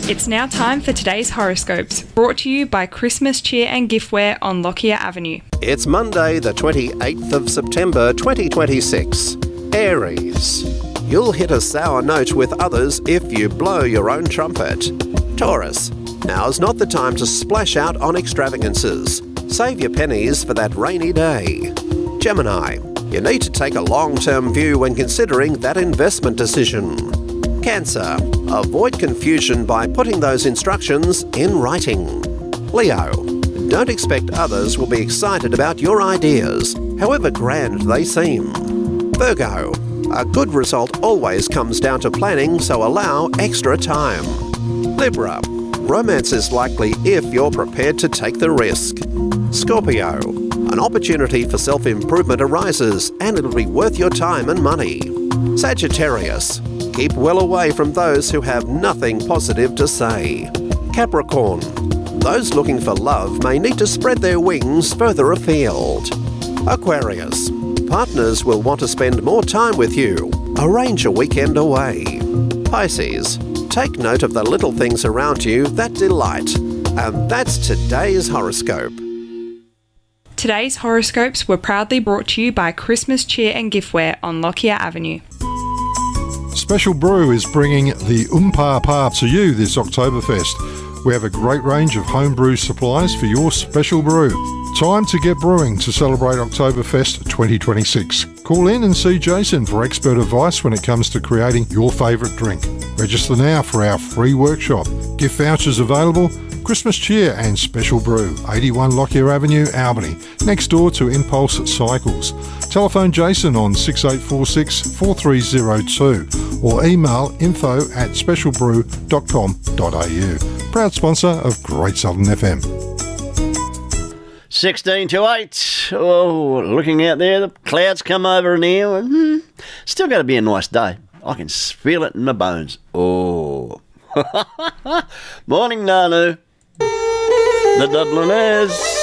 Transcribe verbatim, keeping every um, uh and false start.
It's now time for today's horoscopes, brought to you by Christmas Cheer and Giftware on Lockyer Avenue. It's Monday, the twenty-eighth of September, twenty twenty-six. Aries. You'll hit a sour note with others if you blow your own trumpet. Taurus. Now's not the time to splash out on extravagances. Save your pennies for that rainy day. Gemini. You need to take a long-term view when considering that investment decision. Cancer. Avoid confusion by putting those instructions in writing. Leo. Don't expect others will be excited about your ideas, however grand they seem. Virgo. A good result always comes down to planning, so allow extra time. Libra. Romance is likely if you're prepared to take the risk. Scorpio. An opportunity for self-improvement arises and it'll be worth your time and money. Sagittarius. Keep well away from those who have nothing positive to say. Capricorn. Those looking for love may need to spread their wings further afield. Aquarius. Partners will want to spend more time with you. Arrange a weekend away. Pisces. Take note of the little things around you that delight. And that's today's horoscope. Today's horoscopes were proudly brought to you by Christmas Cheer and Giftware on Lockyer Avenue. Special Brew is bringing the Oompa Pa to you this Oktoberfest. We have a great range of homebrew supplies for your special brew. Time to get brewing to celebrate Oktoberfest twenty twenty-six. Call in and see Jason for expert advice when it comes to creating your favourite drink. Register now for our free workshop. Gift vouchers available. Christmas Cheer and Special Brew, eighty-one Lockyer Avenue, Albany, next door to Impulse Cycles. Telephone Jason on six eight four six, four three zero two or email info at specialbrew dot com dot a u. Proud sponsor of Great Southern F M. sixteen to eight. Oh, looking out there, the clouds come over and here. Hmm, still going to be a nice day. I can feel it in my bones. Oh. Morning, Nanu. The Dubliners.